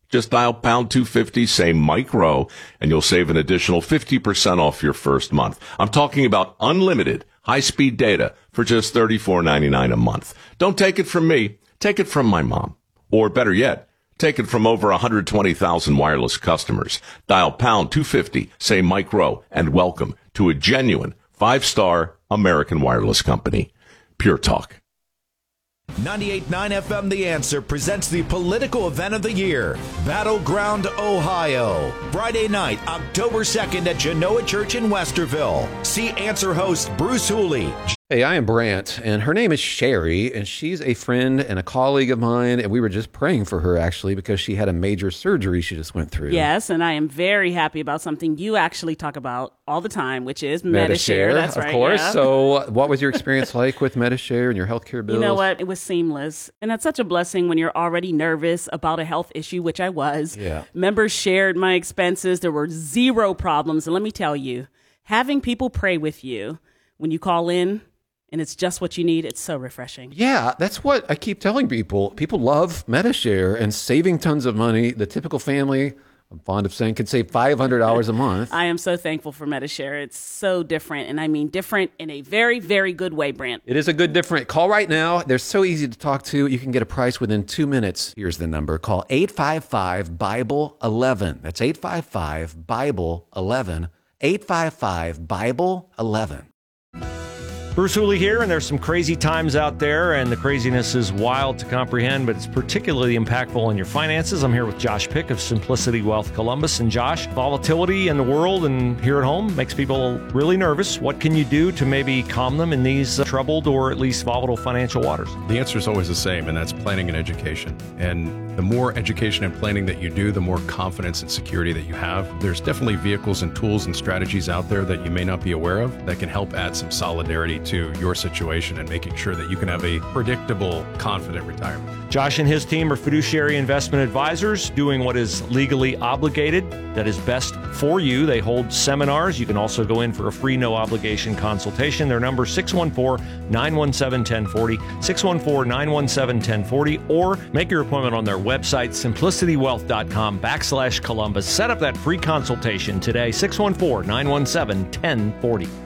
Speaker 21: Just dial pound two fifty, say Mike Rowe, and you'll save an additional fifty percent off your first month. I'm talking about unlimited high-speed data for just thirty-four ninety-nine a month. Don't take it from me. Take it from my mom. Or better yet, take it from over one hundred twenty thousand wireless customers. Dial pound two fifty, say Mike Rowe, and welcome to a genuine five-star American wireless company. Pure Talk.
Speaker 9: ninety-eight point nine F M The Answer presents the political event of the year, Battleground, Ohio. Friday night, October second at Genoa Church in Westerville. See Answer host Bruce Hooley.
Speaker 6: Hey, I am Brant, and her name is Sherry, and she's a friend and a colleague of mine, and we were just praying for her, actually, because she had a major surgery she just went through.
Speaker 7: Yes, and I am very happy about something you actually talk about all the time, which is Medi-Share.
Speaker 6: Medi-Share,
Speaker 7: That's
Speaker 6: of
Speaker 7: right,
Speaker 6: course.
Speaker 7: yeah.
Speaker 6: So what was your experience like with Medi-Share and your healthcare bills?
Speaker 7: You know what? It was seamless. And that's such a blessing when you're already nervous about a health issue, which I was.
Speaker 6: Yeah.
Speaker 7: Members shared my expenses. There were zero problems. And let me tell you, having people pray with you when you call in, and it's just what you need, it's so refreshing.
Speaker 6: Yeah, that's what I keep telling people. People love Medi-Share and saving tons of money. The typical family, I'm fond of saying, could save five hundred dollars a month.
Speaker 7: I am so thankful for Medi-Share. It's so different, and I mean different in a very, very good way, Brant.
Speaker 6: It is a good different. Call right now. They're so easy to talk to. You can get a price within two minutes. Here's the number. Call eight five five, Bible eleven. That's eight five five, Bible eleven. eight five five, Bible eleven.
Speaker 17: Bruce Hooley here, and there's some crazy times out there, and the craziness is wild to comprehend, but it's particularly impactful in your finances. I'm here with Josh Pick of Simplicity Wealth Columbus. And Josh, volatility in the world and here at home makes people really nervous. What can you do to maybe calm them in these uh, troubled or at least volatile financial waters?
Speaker 11: The answer is always the same, and that's planning and education. And the more education and planning that you do, the more confidence and security that you have. There's definitely vehicles and tools and strategies out there that you may not be aware of that can help add some solidarity to your situation and making sure that you can have a predictable, confident retirement.
Speaker 17: Josh and his team are fiduciary investment advisors doing what is legally obligated, that is best for you. They hold seminars. You can also go in for a free, no obligation consultation. Their number is six one four, nine one seven, one zero four zero, six one four, nine one seven, one zero four zero, or make your appointment on their website, simplicitywealth.com backslash Columbus. Set up that free consultation today, six one four, nine one seven, one zero four zero.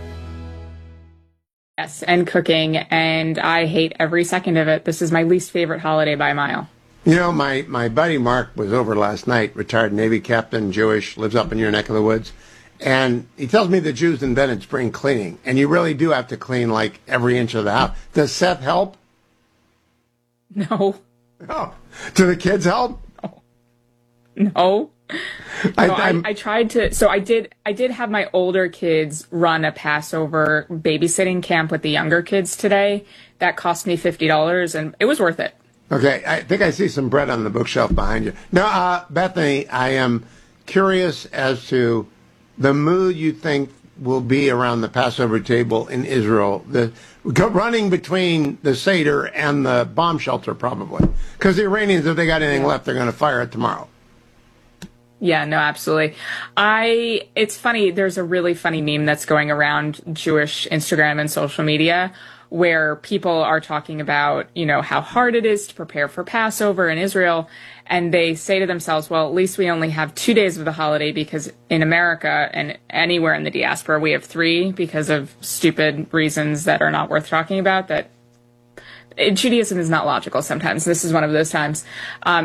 Speaker 4: Yes, and cooking, and I hate every second of it. This is my least favorite holiday by a mile.
Speaker 10: You know, my, my buddy Mark was over last night, retired Navy captain, Jewish, lives up in your neck of the woods. And he tells me the Jews invented spring cleaning. And you really do have to clean like every inch of the house. Does Seth help?
Speaker 4: No.
Speaker 10: Oh. Do the kids help?
Speaker 4: No.
Speaker 10: I,
Speaker 4: no, I, I tried to. So I did. I did have my older kids run a Passover babysitting camp with the younger kids today. That cost me fifty dollars, and it was worth it.
Speaker 10: Okay, I think I see some bread on the bookshelf behind you. Now, uh, Bethany, I am curious as to the mood you think will be around the Passover table in Israel. The running between the Seder and the bomb shelter, probably, because the Iranians, if they got anything left, they're going to fire it tomorrow.
Speaker 4: Yeah, no, absolutely. I, it's funny, there's a really funny meme that's going around Jewish Instagram and social media where people are talking about, you know, how hard it is to prepare for Passover in Israel. And they say to themselves, well, at least we only have two days of the holiday because in America and anywhere in the diaspora, we have three because of stupid reasons that are not worth talking about. That Judaism is not logical sometimes. This is one of those times. Um,